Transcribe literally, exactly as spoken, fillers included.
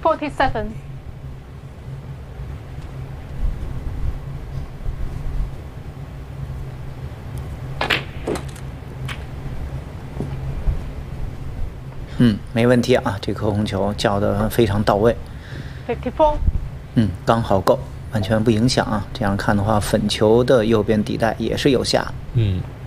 forty-seven。 嗯，没问题啊，这颗红球叫得非常到位。 fifty-four。 嗯，刚好够，完全不影响啊。这样看的话，粉球的右边底袋也是有下。 嗯。